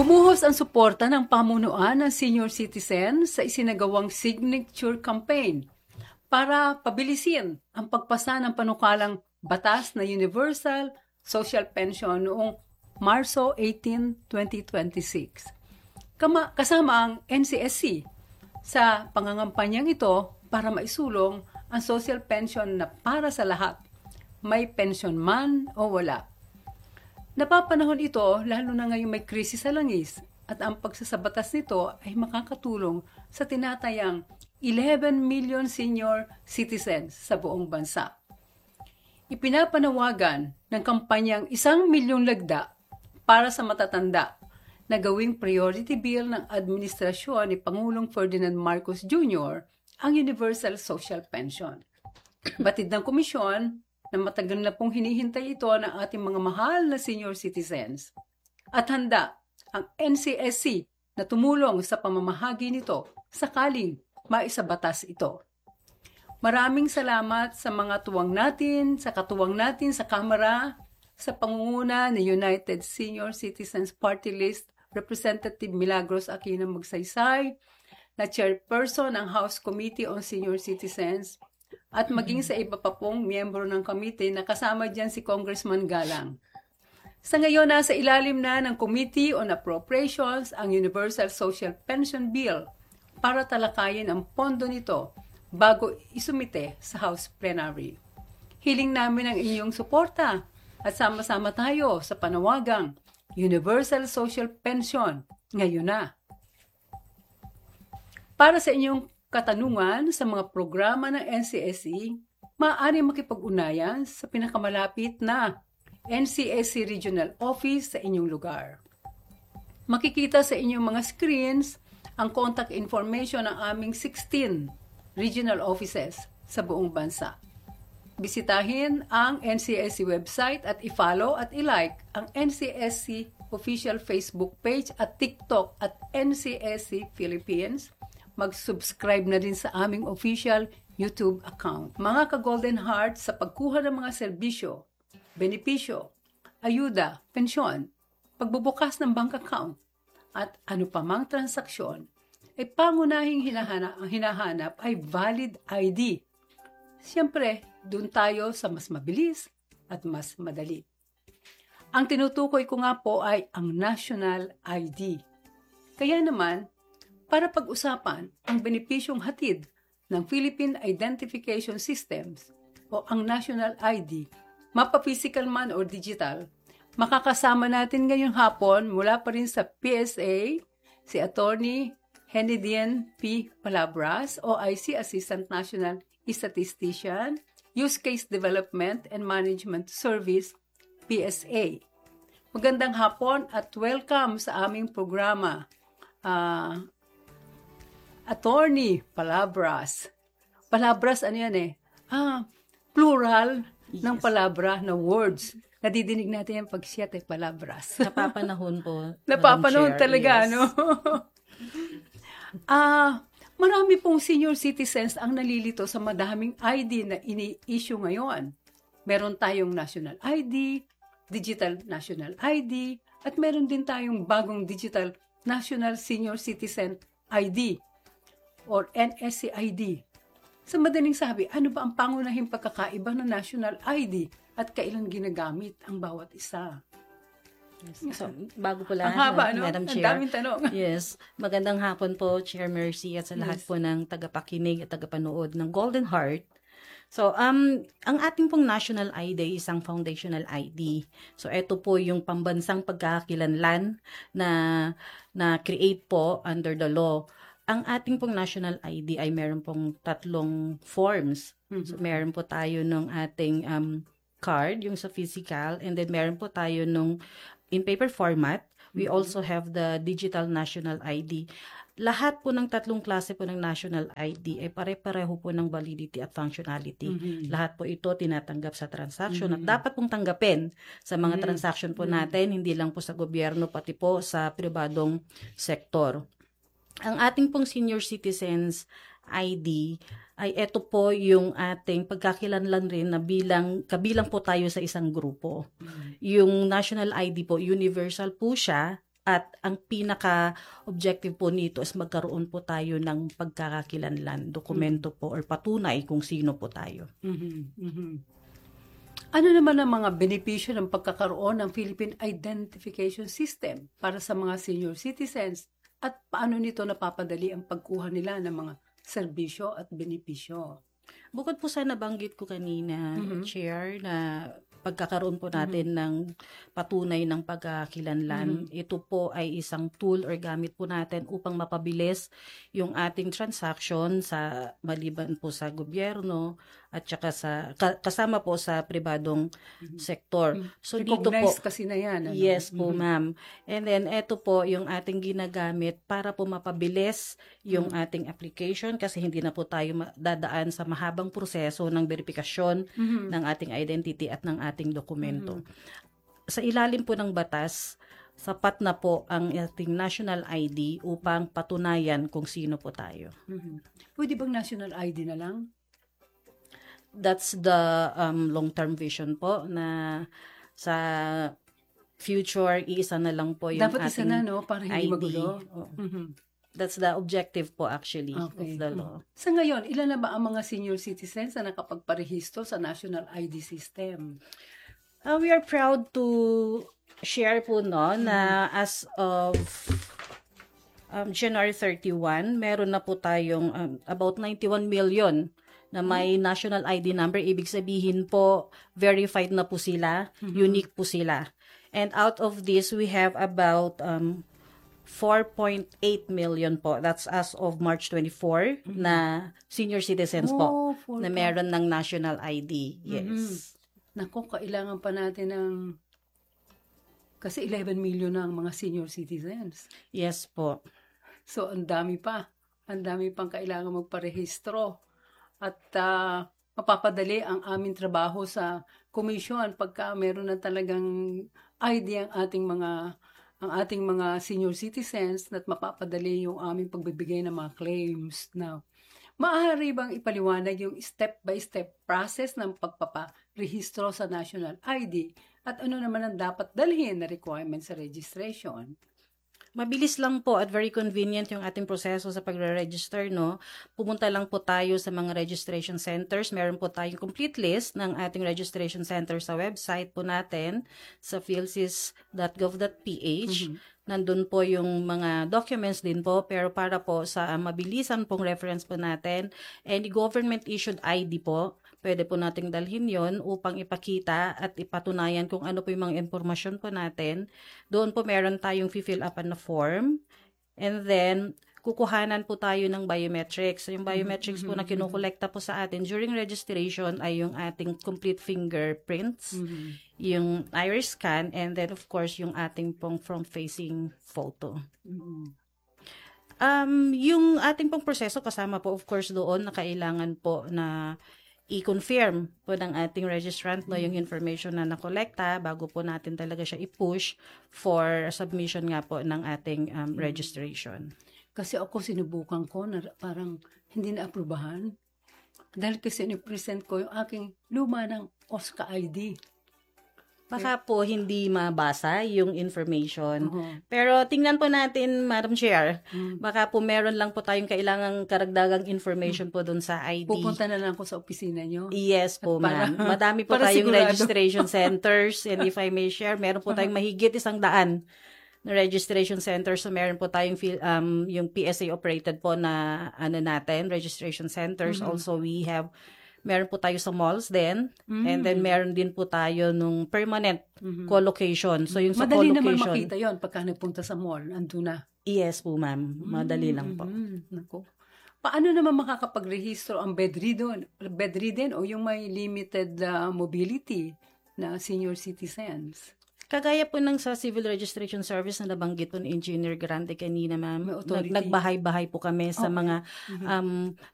Bumuhos ang suporta ng pamunuan ng senior citizen sa isinagawang signature campaign para pabilisin ang pagpasa ng panukalang batas na Universal Social Pension noong Marso 18, 2026. Kasama ang NCSC sa pangangampanyang ito para maisulong ang social pension na para sa lahat, may pension man o wala. Napapanahon ito lalo na ngayong may krisis sa langis at ang pagsasabatas nito ay makakatulong sa tinatayang 11 million senior citizens sa buong bansa. Ipinapanawagan ng kampanyang 1 milyong lagda para sa matatanda na gawing priority bill ng administrasyon ni Pangulong Ferdinand Marcos Jr. ang Universal Social Pension. Batid ng komisyon na matagal na pong hinihintay ito ng ating mga mahal na senior citizens. At handa ang NCSC na tumulong sa pamamahagi nito sakaling maisabatas ito. Maraming salamat sa mga katuwang natin sa Kamara, sa pangunguna ni United Senior Citizens Party List, Representative Milagros Aquino Magsaysay, na chairperson ng House Committee on Senior Citizens, at maging sa iba pa pong miyembro ng committee na kasama dyan si Congressman Galang. Sa ngayon, nasa ilalim na ng Committee on Appropriations ang Universal Social Pension Bill para talakayin ang pondo nito bago isumite sa House Plenary. Hiling namin ang inyong suporta at sama-sama tayo sa panawagang Universal Social Pension ngayon na. Para sa inyong katanungan sa mga programa ng NCSC, maaari makipag-unayan sa pinakamalapit na NCSC Regional Office sa inyong lugar. Makikita sa inyong mga screens ang contact information ng aming 16 regional offices sa buong bansa. Bisitahin ang NCSC website at i-follow at i-like ang NCSC official Facebook page at TikTok at NCSC Philippines. Mag-subscribe na din sa aming official YouTube account. Mga ka-Golden Heart, sa pagkuha ng mga serbisyo, benepisyo, ayuda, pensyon, pagbubukas ng bank account, at ano pa mang transaksyon, ay pangunahing hinahanap ay valid ID. Siyempre, doon tayo sa mas mabilis at mas madali. Ang tinutukoy ko nga po ay ang National ID. Kaya naman, para pag-usapan ang benepisyong hatid ng Philippine Identification Systems o ang National ID, mapa-physical man o digital, makakasama natin ngayong hapon mula pa rin sa PSA, si Attorney Henidian P. Palabras, OIC Assistant National Statistician, Use Case Development and Management Service, PSA. Magandang hapon at welcome sa aming programa. Attorney Palabras. Palabras, ano yan eh? Plural ng palabra na words. Nadidinig natin yung pag-siyat eh, palabras. Napapanahon po. Napapanahon talaga, yes. No? Marami pong senior citizens ang nalilito sa madaming ID na ini-issue ngayon. Meron tayong National ID, Digital National ID, at meron din tayong bagong Digital National Senior Citizen ID or NSCID. Sa madaling sabi, ano ba ang pangunahing pagkakaiba ng National ID at kailan ginagamit ang bawat isa? Yes. So, bago po lang, Madam Chair. Ang daming tanong. Yes. Magandang hapon po, Chair Mercy, at sa lahat po ng tagapakinig at tagapanood ng Golden Heart. So, ang ating pong National ID isang foundational ID. So, ito po yung pambansang pagkakakilanlan na create po under the law. Ang ating pong National ID ay meron pong 3 forms. So, meron po tayo nung ating card, yung sa physical, and then meron po tayo nung in paper format. We also have the Digital National ID. Lahat po ng 3 klase po ng National ID ay pare-pareho po ng validity at functionality. Lahat po ito tinatanggap sa transaction at dapat pong tanggapin sa mga transaction po natin, hindi lang po sa gobyerno, pati po sa pribadong sektor. Ang ating pong senior citizens ID ay ito po yung ating pagkakilanlan rin na kabilang po tayo sa isang grupo. Yung National ID po, universal po siya At ang pinaka-objective po nito is magkaroon po tayo ng pagkakakilanlan, dokumento po or patunay kung sino po tayo. Ano naman ang mga benepisyo ng pagkakaroon ng Philippine Identification System para sa mga senior citizens at paano nito napapadali ang pagkuha nila ng mga serbisyo at benepisyo? Bukod po sa nabanggit ko kanina, Chair, na pagkakaroon po natin ng patunay ng pagkakilanlan, ito po ay isang tool or gamit po natin upang mapabilis yung ating transaction sa maliban po sa gobyerno at saka kasama po sa pribadong sektor. So dito po, Recognized kasi na yan. Ano? yes po ma'am. And then ito po yung ating ginagamit para po mapabilis yung ating application kasi hindi na po tayo dadaan sa mahabang proseso ng verifikasyon ng ating identity at ng ating dokumento. Sa ilalim po ng batas, sapat na po ang ating national ID upang patunayan kung sino po tayo. Pwede bang national ID na lang? That's the long-term vision po na sa future, iisa na lang po yung Dapat isa ating na, no? Para hindi ID. magulo. That's the objective po actually of Okay. the law. Sa ngayon, ilan na ba ang mga senior citizens na nakapagparehistro sa National ID System? We are proud to share po na as of January 31, meron na po tayong about 91 million na may national ID number. Ibig sabihin po, verified na po sila, unique po sila. And out of this, we have about 4.8 million po. That's as of March 24 na senior citizens po na meron ng national ID. Yes. Naku, kailangan pa natin ng... Kasi 11 million na ang mga senior citizens. Yes po. So, ang dami pa. Ang dami pang kailangan magparehistro. At mapapadali ang aming trabaho sa komisyon pagka meron na talagang ID ang ating mga senior citizens at mapapadali yung aming pagbibigay ng mga claims na maaari bang ipaliwanag yung step-by-step process ng pagpaparehistro sa national ID at ano naman ang dapat dalhin na requirements sa registration? Mabilis lang po at very convenient yung ating proseso sa pagre-register, no? Pumunta lang po tayo sa mga registration centers. Meron po tayong complete list ng ating registration centers sa website po natin sa philsys.gov.ph. Nandun po yung mga documents din po, pero para po sa mabilisan pong reference po natin, any government-issued ID po, pwede po nating dalhin yon upang ipakita at ipatunayan kung ano po yung mga impormasyon po natin. Doon po meron tayong fill up na form. And then, kukuhanan po tayo ng biometrics. Yung biometrics po na kinukolekta po sa atin during registration ay yung ating complete fingerprints, yung iris scan, and then of course yung ating pong front-facing photo. Yung ating pong proseso kasama po of course doon na kailangan po na i-confirm po ng ating registrant no, yung information na nakolekta bago po natin talaga siya i-push for submission nga po ng ating registration. Kasi ako sinubukan ko na parang hindi na-aprobahan. Dahil kasi ni-present ko yung aking luma ng OSCA ID. Baka po hindi mabasa yung information. Pero tingnan po natin, Madam Chair, baka po meron lang po tayong kailangang karagdagang information po dun sa ID. Pupunta na lang ako sa opisina nyo. Yes po, ma'am. Madami po para tayong sigurado. registration centers and if I may share, meron po tayong mahigit 100 na registration centers. So meron po tayong yung PSA operated po na natin, registration centers. Also we have meron po tayo sa malls din. And then meron din po tayo nung permanent co-location. So yung sa Madali naman co-location. makita yon pagka nagpunta sa mall. Ando na. Yes po, ma'am. Madali lang po. Naku. Paano naman makakapag-rehistro ang bedridden o yung may limited mobility na senior citizens? Kagaya po ng sa Civil Registration Service na nabanggit po ni Engineer Grande kanina, ma'am. May authority. Nagbahay-bahay po kami sa mga